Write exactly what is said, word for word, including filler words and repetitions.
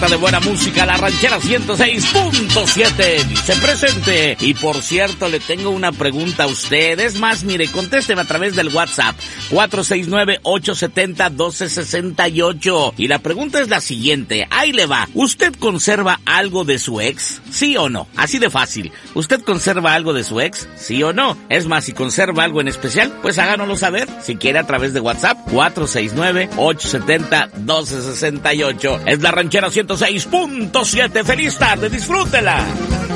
carta de buena música, La Ranchera ciento seis punto siete. Dice presente. Y por cierto, le tengo una pregunta a usted. Es más, mire, contésteme a través del WhatsApp. cuatro seis nueve, ocho siete cero, uno dos seis ocho. Y la pregunta es la siguiente. Ahí le va. ¿Usted conserva algo de su ex? ¿Sí o no? Así de fácil. ¿Usted conserva algo de su ex? ¿Sí o no? Es más, si conserva algo en especial, pues háganoslo saber. Si quiere a través de WhatsApp. cuatro seis nueve, ocho siete cero, uno dos seis ocho. Es La Ranchera ciento seis punto siete. ¡Feliz tarde! ¡Disfrútela!